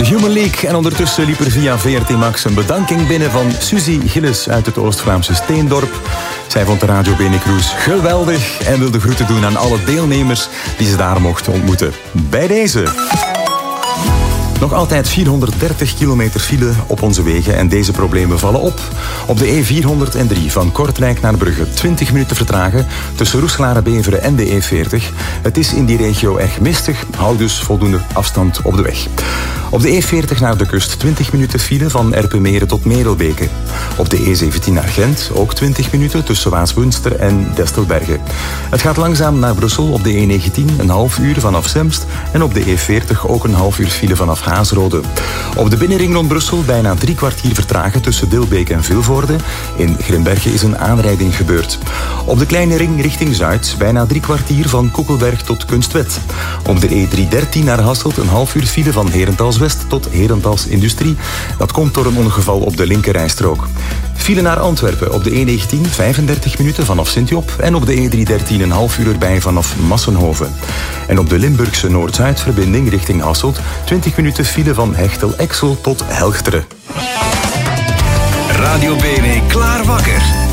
De Human League. En ondertussen liep er via VRT Max een bedanking binnen van Suzy Gilles uit het Oost-Vlaamse Steendorp. Zij vond de Radio Benecruise geweldig en wilde groeten doen aan alle deelnemers die ze daar mochten ontmoeten. Bij deze. Nog altijd 430 kilometer file op onze wegen en deze problemen vallen op. Op de E403 van Kortrijk naar Brugge 20 minuten vertragen tussen Roeselare-Beveren en de E40. Het is in die regio erg mistig, houd dus voldoende afstand op de weg. Op de E40 naar de kust 20 minuten file van Erpenmeren tot Merelbeke. Op de E17 naar Gent ook 20 minuten tussen Waasmunster en Destelbergen. Het gaat langzaam naar Brussel op de E19 een half uur vanaf Zemst en op de E40 ook een half uur file vanaf Haasrode. Op de binnenring rond Brussel bijna 3 kwartier vertragen tussen Dilbeek en Vilvoorde. In Grimbergen is een aanrijding gebeurd. Op de kleine ring richting Zuid bijna 3 kwartier van Koekelberg tot Kunstwet. Op de E313 naar Hasselt een half uur file van Herentals West tot Herentals Industrie. Dat komt door een ongeval op de linkerrijstrook. File naar Antwerpen op de E19 35 minuten vanaf Sint-Job en op de E313 een half uur erbij vanaf Massenhoven. En op de Limburgse Noord-Zuid-verbinding richting Hasselt 20 minuten file van Hechtel-Exel tot Helchteren. Radio Bene klaar wakker.